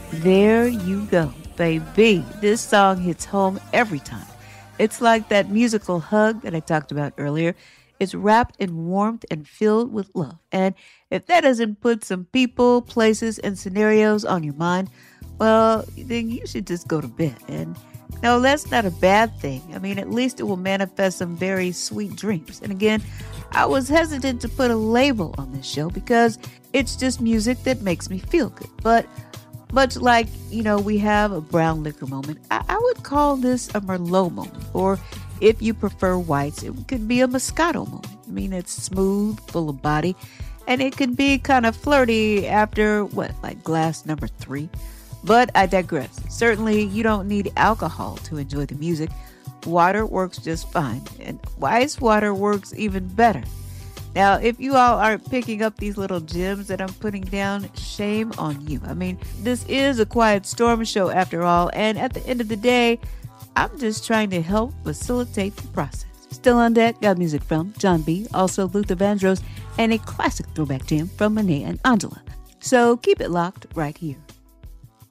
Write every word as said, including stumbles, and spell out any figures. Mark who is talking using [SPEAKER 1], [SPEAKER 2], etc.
[SPEAKER 1] There you go, baby. This song hits home every time. It's like that musical hug that I talked about earlier. It's wrapped in warmth and filled with love. And if that doesn't put some people, places, and scenarios on your mind, well, then you should just go to bed. And no, that's not a bad thing. I mean, at least it will manifest some very sweet dreams. And again, I was hesitant to put a label on this show because it's just music that makes me feel good. But much like, you know, we have a brown liquor moment, I, I would call this a Merlot moment. Or if you prefer whites, it could be a Moscato moment. I mean, it's smooth, full of body, and it can be kind of flirty after, what, like glass number three? But I digress. Certainly, you don't need alcohol to enjoy the music. Water works just fine, and ice water works even better. Now, if you all aren't picking up these little gems that I'm putting down, shame on you. I mean, this is a Quiet Storm show after all, and at the end of the day, I'm just trying to help facilitate the process. Still on deck, got music from Jon B, also Luther Vandross, and a classic throwback jam from Monet and Angela. So keep it locked right here.